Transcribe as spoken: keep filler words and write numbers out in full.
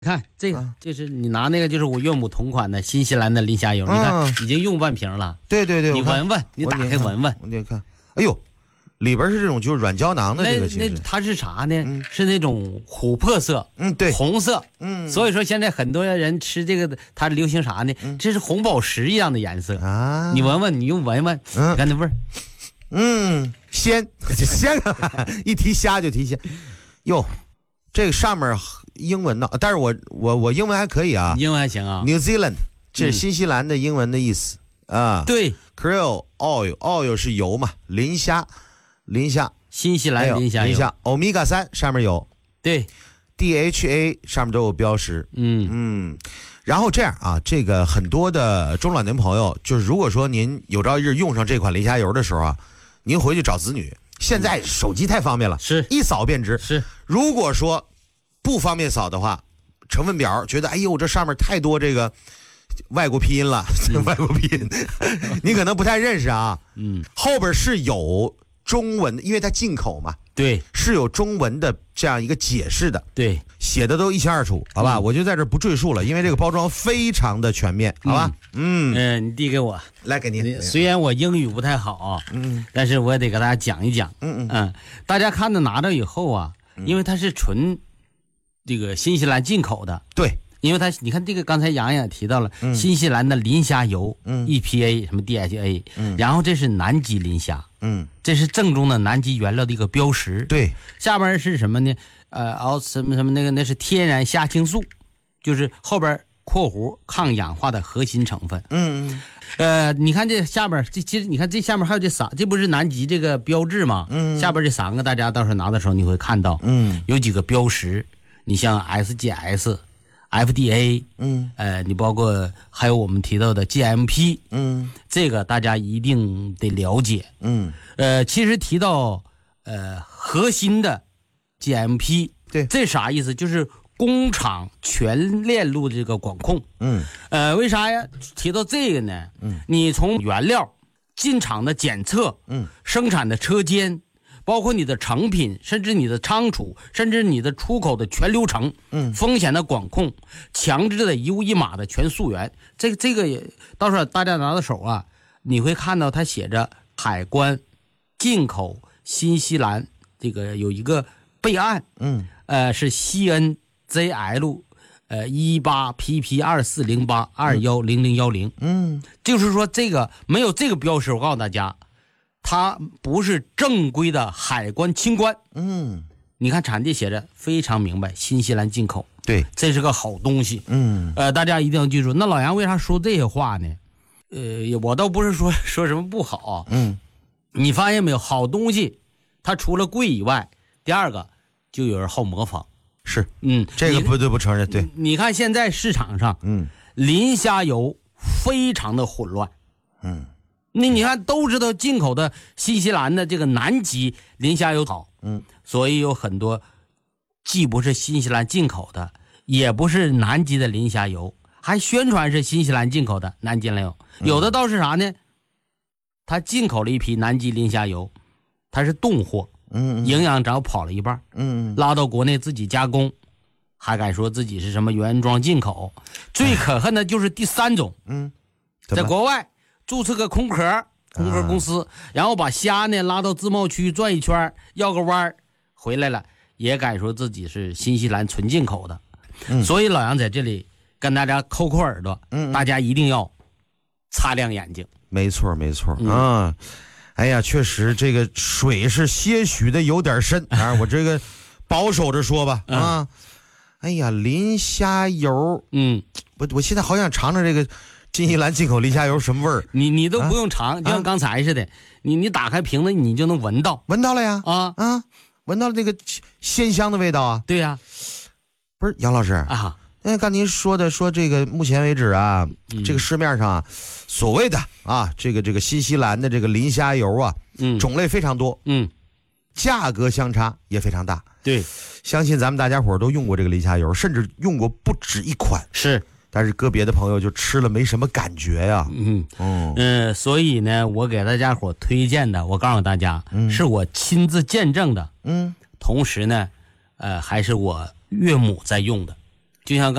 看这个、 啊， 这是你拿那个，就是我岳母同款的新西兰的磷虾油， 啊、 你看已经用半瓶了。 对对对， 你闻闻，你打开闻闻， 我得看。哎呦，里边是这种就是软胶囊的这个那那它是啥呢、嗯？是那种琥珀色， 嗯，对， 红色， 嗯。 所以说现在很多人吃这个，它流行啥呢？嗯、这是红宝石一样的颜色啊！ 你闻闻，你用闻闻，嗯，你看那味儿， 嗯，鲜鲜，一提虾就提鲜。哟，这个上面英文呢，但是我我我英文还可以啊， 英文还行啊。 New Zealand， 这是新西兰的英文的意思、嗯、啊。 对 ，Krill oil oil 是油嘛，磷虾，磷虾， 新西兰磷虾油， 磷虾 omega 三上面有， 对 ，D H A 上面都有标识， 嗯嗯。然后这样啊，这个很多的中老年朋友，就是如果说您有朝一日用上这款磷虾油的时候啊，您回去找子女。现在手机太方便了， 是一扫便知。 是， 如果说不方便扫的话，成分表觉得哎呦这上面太多这个外国拼音了，嗯、外国拼音你可能不太认识啊。 嗯， 后边是有中文的，因为它进口嘛， 对， 是有中文的这样一个解释的， 对， 写的都一清二楚，好吧、嗯？我就在这不赘述了，因为这个包装非常的全面，好吧？ 嗯，嗯、呃，你递给我， 来给您。 虽然我英语不太好，嗯，但是我也得给大家讲一讲，嗯嗯嗯，大家看着拿着以后啊，因为它是纯这个新西兰进口的， 对。 因为它，你看这个，刚才杨洋也提到了、嗯、新西兰的磷虾油，嗯 ，E P A 什么 D H A， 嗯，然后这是南极磷虾，嗯，这是正宗的南极原料的一个标识， 对。 下边是什么呢？呃，熬什么什么那个那是天然虾青素，就是后边括弧抗氧化的核心成分，嗯，呃，你看这下边这其实你看这下面还有这三，这不是南极这个标志吗？嗯，下边这三个大家到时候拿的时候你会看到，嗯，有几个标识，你像 S G S。F D A， 嗯，呃，你包括还有我们提到的 G M P， 嗯，这个大家一定得了解，嗯，呃，其实提到呃核心的 G M P， 对， 这啥意思？就是工厂全链路这个管控，嗯，呃，为啥呀？提到这个呢，嗯，你从原料进厂的检测，嗯，生产的车间。包括你的成品，甚至你的仓储，甚至你的出口的全流程，嗯，风险的管控，强制的一物一码的全溯源，这个这个也到时候大家拿到手啊，你会看到它写着海关进口新西兰这个有一个备案，嗯，呃是 C N Z L 呃一八 P P 二四零八二幺零零幺零，嗯，就是说这个没有这个标识，我告诉大家。它不是正规的海关清关，嗯，你看产地写着非常明白，新西兰进口， 对， 这是个好东西，嗯，呃，大家一定要记住。那老杨为啥说这些话呢？呃，我倒不是说说什么不好，嗯，你发现没有，好东西，它除了贵以外，第二个就有人好模仿， 是， 嗯， 这个不得不承认，对。 你看现在市场上，嗯，磷虾油非常的混乱，嗯。那你看都知道进口的新西兰的这个南极磷虾油好，嗯，所以有很多既不是新西兰进口的，也不是南极的磷虾油，还宣传是新西兰进口的南极磷油，有的倒是啥呢？他进口了一批南极磷虾油，它是冻货，嗯，营养早跑了一半，嗯，拉到国内自己加工，还敢说自己是什么原装进口？最可恨的就是第三种，嗯，在国外。注册个空壳空壳公司、啊、然后把虾呢拉到自贸区转一圈，要个弯回来了，也敢说自己是新西兰纯进口的、嗯、所以老杨在这里跟大家抠抠耳朵，嗯，大家一定要擦亮眼睛。 没错没错、嗯、啊，哎呀，确实这个水是些许的有点深啊，我这个保守着说吧、嗯、啊，哎呀，磷虾油，嗯，我我现在好想尝尝这个新西兰进口磷虾油什么味儿？ 你你都不用尝，啊、就像刚才似的，你你打开瓶子，你就能闻到， 闻到了呀！ 啊啊，闻到了这个鲜香的味道啊！ 对呀、啊， 不是杨老师啊，那刚您说的说这个目前为止啊，嗯、这个市面上啊，所谓的啊，这个这个新西兰的这个磷虾油啊，嗯，种类非常多，嗯，价格相差也非常大。 对， 相信咱们大家伙都用过这个磷虾油，甚至用过不止一款。 是。 但是个别的朋友就吃了没什么感觉呀， 嗯嗯、呃、所以呢，我给大家伙推荐的，我告诉大家，嗯、是我亲自见证的，嗯，同时呢，呃，还是我岳母在用的， 就像刚